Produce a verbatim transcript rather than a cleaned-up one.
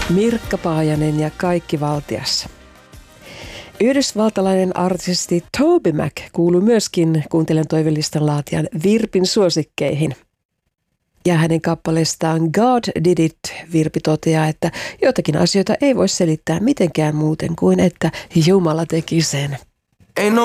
Mirkka Paajanen ja Kaikki valtiassa. Yhdysvaltalainen artisti Toby Mac kuuluu myöskin Kuuntelen toivelistan laatijan Virpin suosikkeihin. Ja hänen kappaleestaan God Did It Virpi toteaa, että joitakin asioita ei voi selittää mitenkään muuten kuin, että Jumala teki sen.